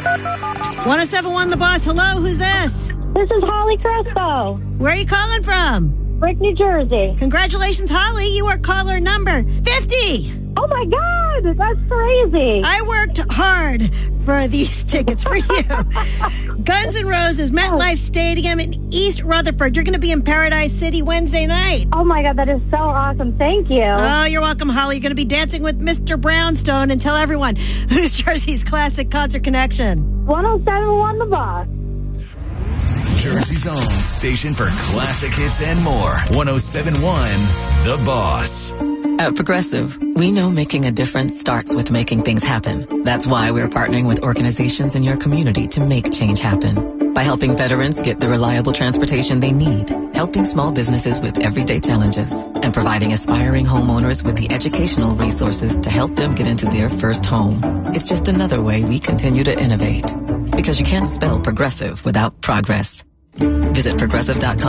1071 The Boss. Hello, who's this? This is Holly Crespo, Where are you calling from? Brick, New Jersey. Congratulations, Holly. You are caller number 50. Oh my God, that's crazy. I worked hard for these tickets for you. Guns N' Roses, MetLife Stadium in East Rutherford. You're going to be in Paradise City Wednesday night. Oh my God, that is so awesome. Thank you. Oh, you're welcome, Holly. You're going to be dancing with Mr. Brownstone, and tell everyone who's Jersey's classic concert connection. 1071 The Boss. Jersey's own station for classic hits and more. 1071 The Boss. At Progressive, we know making a difference starts with making things happen. That's why we're partnering with organizations in your community to make change happen. By helping veterans get the reliable transportation they need, helping small businesses with everyday challenges, and providing aspiring homeowners with the educational resources to help them get into their first home. It's just another way we continue to innovate. Because you can't spell progressive without progress. Visit progressive.com.